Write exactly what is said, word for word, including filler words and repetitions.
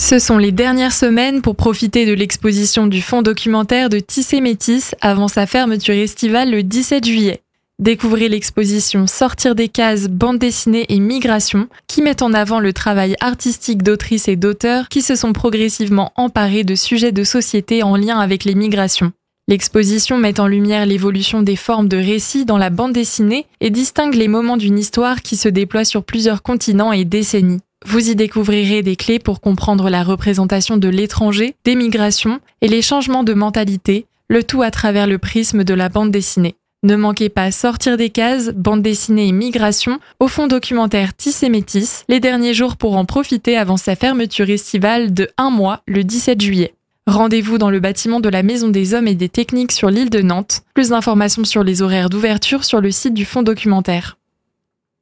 Ce sont les dernières semaines pour profiter de l'exposition du fonds documentaire de Tissé Métis avant sa fermeture estivale le dix-sept juillet. Découvrez l'exposition Sortir des cases, bande dessinée et migration qui met en avant le travail artistique d'autrices et d'auteurs qui se sont progressivement emparés de sujets de société en lien avec les migrations. L'exposition met en lumière l'évolution des formes de récits dans la bande dessinée et distingue les moments d'une histoire qui se déploie sur plusieurs continents et décennies. Vous y découvrirez des clés pour comprendre la représentation de l'étranger, des migrations et les changements de mentalité, le tout à travers le prisme de la bande dessinée. Ne manquez pas Sortir des cases, bande dessinée et migration au fonds documentaire Tissé Métis, les derniers jours pour en profiter avant sa fermeture estivale de un mois le dix-sept juillet. Rendez-vous dans le bâtiment de la Maison des Hommes et des Techniques sur l'île de Nantes. Plus d'informations sur les horaires d'ouverture sur le site du fonds documentaire.